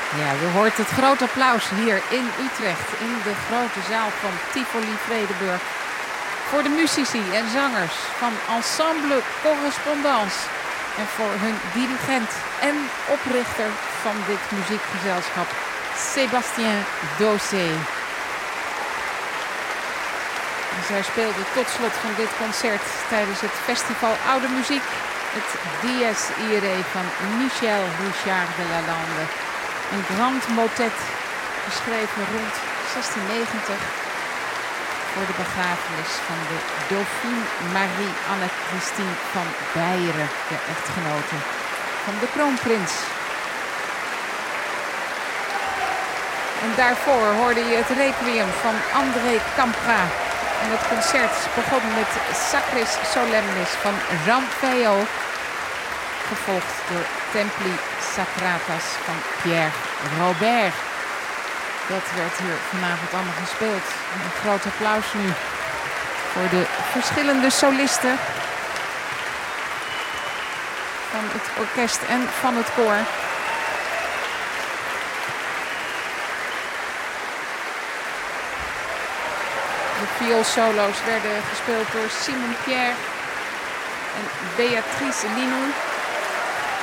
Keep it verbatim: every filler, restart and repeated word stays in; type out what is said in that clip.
Ja, je hoort het grote applaus hier in Utrecht, in de grote zaal van Tivoli Vredenburg. Voor de muzici en zangers van Ensemble Correspondance. En voor hun dirigent en oprichter van dit muziekgezelschap, Sébastien Dossé. En zij speelden tot slot van dit concert tijdens het festival Oude Muziek het Dies Irae van Michel Richard de Lalande. Een grand motet, geschreven rond zestien negentig voor de begrafenis van de Dauphine Marie-Anne-Christine van Beieren, de echtgenote van de kroonprins. En daarvoor hoorde je het requiem van André Campra. En het concert begon met Sacris Solemnis van Jean Peyo, gevolgd door Templi Sacratas van Pierre Robert. Dat werd hier vanavond allemaal gespeeld. Een groot applaus nu voor de verschillende solisten van het orkest en van het koor. De vioolsolo's werden gespeeld door Simon Pierre en Béatrice Linon.